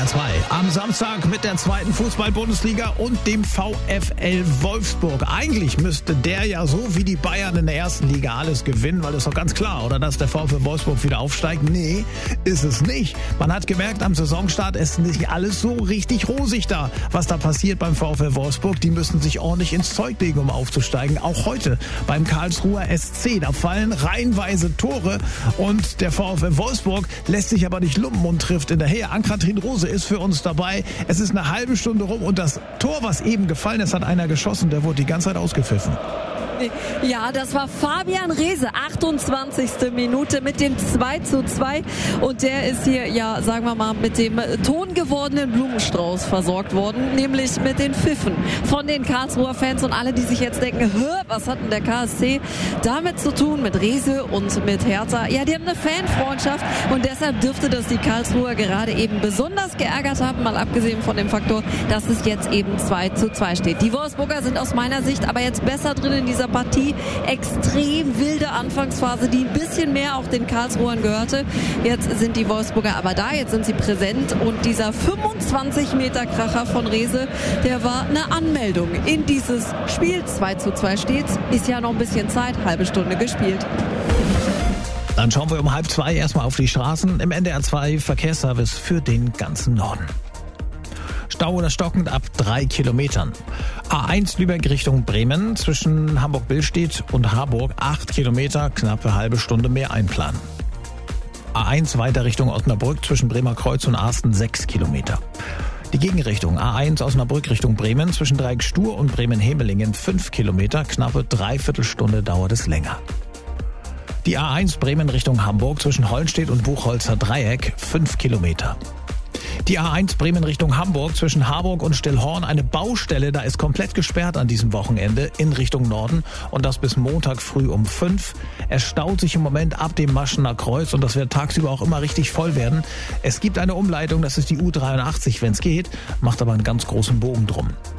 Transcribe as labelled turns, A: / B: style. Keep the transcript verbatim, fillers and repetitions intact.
A: R zwei. Am Samstag mit der zweiten Fußball-Bundesliga und dem VfL Wolfsburg. Eigentlich müsste der ja so wie die Bayern in der ersten Liga alles gewinnen, weil das ist doch ganz klar, oder, dass der VfL Wolfsburg wieder aufsteigt. Nee, ist es nicht. Man hat gemerkt am Saisonstart, es ist nicht alles so richtig rosig da, was da passiert beim VfL Wolfsburg. Die müssen sich ordentlich ins Zeug legen, um aufzusteigen. Auch heute beim Karlsruher S C. Da fallen reihenweise Tore und der VfL Wolfsburg lässt sich aber nicht lumpen und trifft in der Nähe. Ann-Kathrin Rose ist für uns dabei. Es ist eine halbe Stunde rum und das Tor, was eben gefallen ist, hat einer geschossen. Der wurde die ganze Zeit ausgepfiffen.
B: Ja, das war Fabian Reese, achtundzwanzigste Minute mit dem zwei zu zwei. Und der ist hier, ja, sagen wir mal, mit dem tongewordenen Blumenstrauß versorgt worden, nämlich mit den Pfiffen von den Karlsruher Fans und alle, die sich jetzt denken, was hat denn der K S C damit zu tun, mit Reese und mit Hertha? Ja, die haben eine Fanfreundschaft und deshalb dürfte das die Karlsruher gerade eben besonders geärgert haben, mal abgesehen von dem Faktor, dass es jetzt eben zwei zu zwei steht. Die Wolfsburger sind aus meiner Sicht aber jetzt besser drin in dieser Partie. Extrem wilde Anfangsphase, die ein bisschen mehr auch den Karlsruhern gehörte. Jetzt sind die Wolfsburger aber da, jetzt sind sie präsent und dieser fünfundzwanzig Meter Kracher von Reese, der war eine Anmeldung in dieses Spiel. zwei zu zwei steht, ist ja noch ein bisschen Zeit, halbe Stunde gespielt.
A: Dann schauen wir um halb zwei erstmal auf die Straßen im N D R zwei Verkehrsservice für den ganzen Norden. Stau oder stockend ab drei Kilometern. A eins Lübeck Richtung Bremen zwischen Hamburg-Billstedt und Harburg acht Kilometer, knappe halbe Stunde mehr einplanen. A eins weiter Richtung Osnabrück zwischen Bremerkreuz und Arsten sechs Kilometer. Die Gegenrichtung A eins Osnabrück Richtung Bremen zwischen Dreiecksstuhr und Bremen-Hemelingen fünf Kilometer, knappe Dreiviertelstunde dauert es länger. Die A eins Bremen Richtung Hamburg zwischen Hollenstedt und Buchholzer Dreieck fünf Kilometer. Die A eins Bremen Richtung Hamburg zwischen Harburg und Stillhorn eine Baustelle, da ist komplett gesperrt an diesem Wochenende in Richtung Norden und das bis Montag früh um fünf. Es staut sich im Moment ab dem Maschener Kreuz und das wird tagsüber auch immer richtig voll werden. Es gibt eine Umleitung, das ist die U dreiundachtzig, wenn es geht, macht aber einen ganz großen Bogen drum.